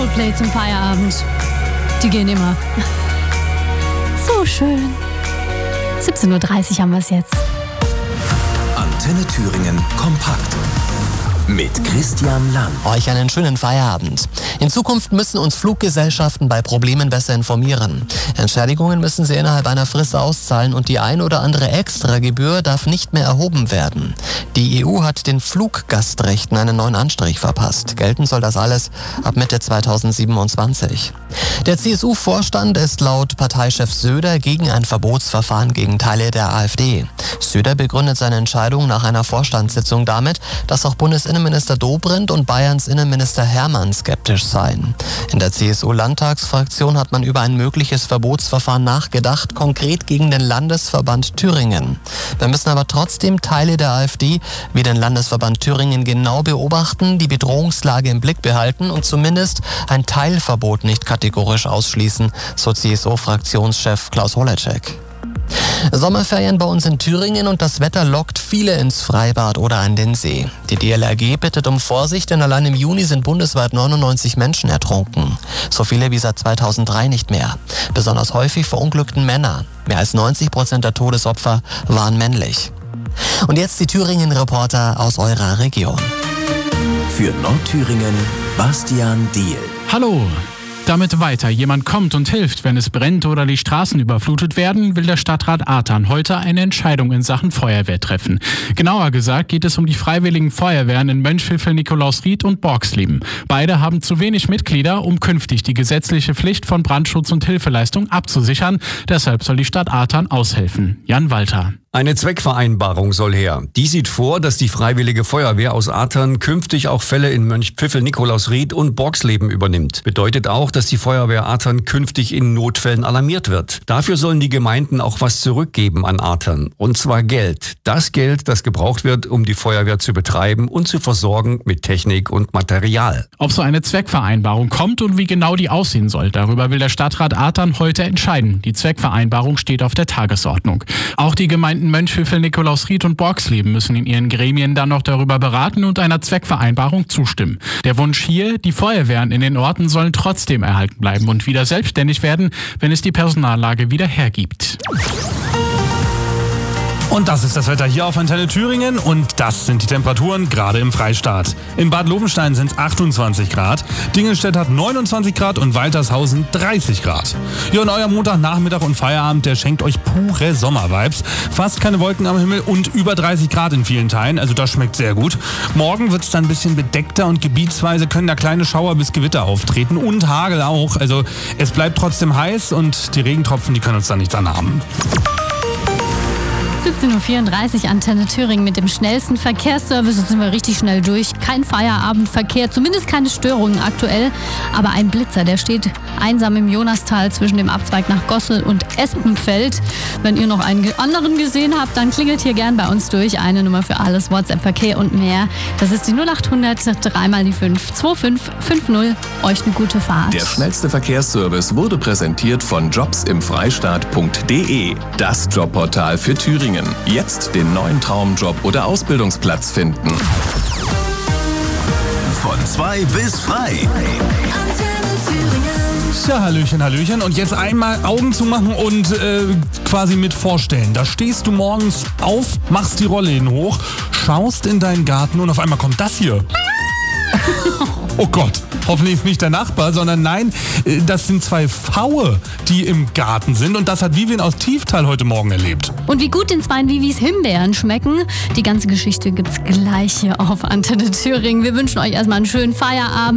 Coldplay zum Feierabend. Die gehen immer. So schön. 17:30 Uhr haben wir es jetzt. Antenne Thüringen kompakt. Mit Christian Lang. Euch einen schönen Feierabend. In Zukunft müssen uns Fluggesellschaften bei Problemen besser informieren. Entschädigungen müssen sie innerhalb einer Frist auszahlen und die ein oder andere Extragebühr darf nicht mehr erhoben werden. Die EU hat den Fluggastrechten einen neuen Anstrich verpasst. Gelten soll das alles ab Mitte 2027. Der CSU-Vorstand ist laut Parteichef Söder gegen ein Verbotsverfahren gegen Teile der AfD. Söder begründet seine Entscheidung nach einer Vorstandssitzung damit, dass auch Bundesinnenminister Dobrindt und Bayerns Innenminister Hermann skeptisch seien. In der CSU-Landtagsfraktion hat man über ein mögliches Verbotsverfahren nachgedacht, konkret gegen den Landesverband Thüringen. Wir müssen aber trotzdem Teile der AfD wie den Landesverband Thüringen genau beobachten, die Bedrohungslage im Blick behalten und zumindest ein Teilverbot nicht kategorisch ausschließen, so CSU-Fraktionschef Klaus Holecek. Sommerferien bei uns in Thüringen und das Wetter lockt viele ins Freibad oder an den See. Die DLRG bittet um Vorsicht, denn allein im Juni sind bundesweit 99 Menschen ertrunken. So viele wie seit 2003 nicht mehr. Besonders häufig verunglückten Männer. Mehr als 90% der Todesopfer waren männlich. Und jetzt die Thüringen-Reporter aus eurer Region. Für Nordthüringen Bastian Diehl. Hallo. Damit weiter jemand kommt und hilft, wenn es brennt oder die Straßen überflutet werden, will der Stadtrat Ahrtal heute eine Entscheidung in Sachen Feuerwehr treffen. Genauer gesagt geht es um die freiwilligen Feuerwehren in Mönchhüffel, Nikolausried und Borgsleben. Beide haben zu wenig Mitglieder, um künftig die gesetzliche Pflicht von Brandschutz und Hilfeleistung abzusichern. Deshalb soll die Stadt Ahrtal aushelfen. Jan Walter. Eine Zweckvereinbarung soll her. Die sieht vor, dass die Freiwillige Feuerwehr aus Ahrtal künftig auch Fälle in Mönchpfiffel, Nikolausried und Borgsleben übernimmt. Bedeutet auch, dass die Feuerwehr Ahrtal künftig in Notfällen alarmiert wird. Dafür sollen die Gemeinden auch was zurückgeben an Ahrtal. Und zwar Geld. Das Geld, das gebraucht wird, um die Feuerwehr zu betreiben und zu versorgen mit Technik und Material. Ob so eine Zweckvereinbarung kommt und wie genau die aussehen soll, darüber will der Stadtrat Ahrtal heute entscheiden. Die Zweckvereinbarung steht auf der Tagesordnung. Auch die Gemeinden Mönchhüffel, Nikolausried und Borgsleben müssen in ihren Gremien dann noch darüber beraten und einer Zweckvereinbarung zustimmen. Der Wunsch hier, die Feuerwehren in den Orten sollen trotzdem erhalten bleiben und wieder selbstständig werden, wenn es die Personallage wieder hergibt. Und das ist das Wetter hier auf Antenne Thüringen und das sind die Temperaturen gerade im Freistaat. In Bad Lobenstein sind es 28 Grad, Dingelstedt hat 29 Grad und Waltershausen 30 Grad. Ja, und euer Montagnachmittag und Feierabend, der schenkt euch pure Sommervibes. Fast keine Wolken am Himmel und über 30 Grad in vielen Teilen, also das schmeckt sehr gut. Morgen wird es dann ein bisschen bedeckter und gebietsweise können da kleine Schauer bis Gewitter auftreten und Hagel auch. Also es bleibt trotzdem heiß und die Regentropfen, die können uns dann nichts anhaben. 17:34 Uhr Antenne Thüringen mit dem schnellsten Verkehrsservice. Jetzt sind wir richtig schnell durch. Kein Feierabendverkehr, zumindest keine Störungen aktuell. Aber ein Blitzer, der steht einsam im Jonastal zwischen dem Abzweig nach Gossel und Espenfeld. Wenn ihr noch einen anderen gesehen habt, dann klingelt hier gern bei uns durch. Eine Nummer für alles, WhatsApp, Verkehr und mehr. Das ist die 0800 3 mal die 5 2550. Euch eine gute Fahrt. Der schnellste Verkehrsservice wurde präsentiert von jobsimfreistaat.de. Das Jobportal für Thüringen. Jetzt den neuen Traumjob oder Ausbildungsplatz finden. Von 2 bis frei. Ja, Hallöchen, Hallöchen. Und jetzt einmal Augen zumachen und quasi mit vorstellen. Da stehst du morgens auf, machst die Rollläden hoch, schaust in deinen Garten und auf einmal kommt das hier. Oh Gott, hoffentlich nicht der Nachbar, sondern nein, das sind 2 Pfaue, die im Garten sind. Und das hat Vivian aus Tieftal heute Morgen erlebt. Und wie gut den 2 Vivis Himbeeren schmecken, die ganze Geschichte gibt's gleich hier auf Antenne Thüringen. Wir wünschen euch erstmal einen schönen Feierabend.